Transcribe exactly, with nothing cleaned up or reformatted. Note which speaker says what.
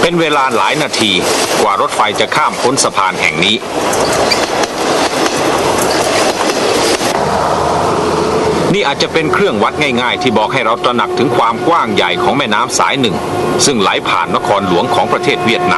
Speaker 1: เป็นเวลาหลายนาทีกว่ารถไฟจะข้ามพ้นสะพานแห่งนี้นี่อาจจะเป็นเครื่องวัดง่ายๆที่บอกให้เราตระหนักถึงความกว้างใหญ่ของแม่น้ำสายหนึ่งซึ่งไหลผ่านนครหลวงของประเทศเวียดนาม